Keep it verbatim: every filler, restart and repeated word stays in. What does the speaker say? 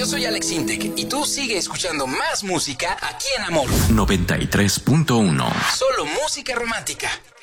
soy Alex Intec y tú sigue escuchando más música aquí en Amor noventa y tres punto uno. Solo música romántica.